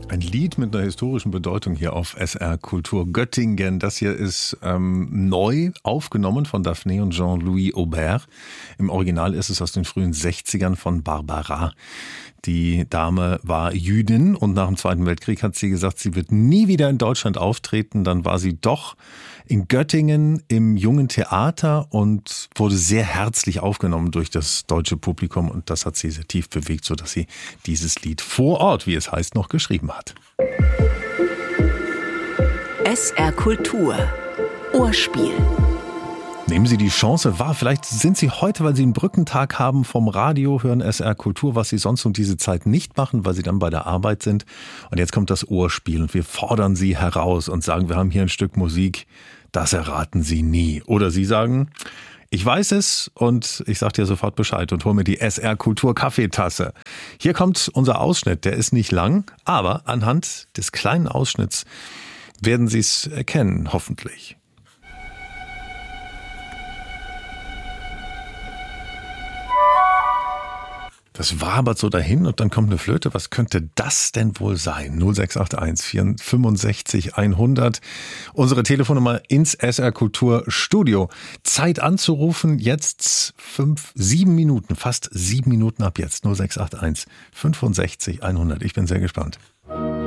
Ein Lied mit einer historischen Bedeutung hier auf SR Kultur Göttingen. Das hier ist neu aufgenommen von Daphné und Jean-Louis Aubert. Im Original ist es aus den frühen 60ern von Barbara. Die Dame war Jüdin und nach dem Zweiten Weltkrieg hat sie gesagt, sie wird nie wieder in Deutschland auftreten. Dann war sie doch in Göttingen im Jungen Theater und wurde sehr herzlich aufgenommen durch das deutsche Publikum. Und das hat sie sehr tief bewegt, sodass sie dieses Lied vor Ort, wie es heißt, noch geschrieben hat. SR Kultur Ohrspiel. Nehmen Sie die Chance wahr. Vielleicht sind Sie heute, weil Sie einen Brückentag haben vom Radio, hören SR Kultur, was Sie sonst um diese Zeit nicht machen, weil Sie dann bei der Arbeit sind. Und jetzt kommt das Ohrspiel und wir fordern Sie heraus und sagen, wir haben hier ein Stück Musik, das erraten Sie nie. Oder Sie sagen, ich weiß es und ich sage dir sofort Bescheid und hole mir die SR Kultur Kaffeetasse. Hier kommt unser Ausschnitt, der ist nicht lang, aber anhand des kleinen Ausschnitts werden Sie es erkennen, hoffentlich. Das wabert so dahin und dann kommt eine Flöte. Was könnte das denn wohl sein? 0681 65 100. Unsere Telefonnummer ins SR Kultur Studio. Zeit anzurufen, jetzt 7 Minuten, fast 7 Minuten ab jetzt. 0681 65 100. Ich bin sehr gespannt.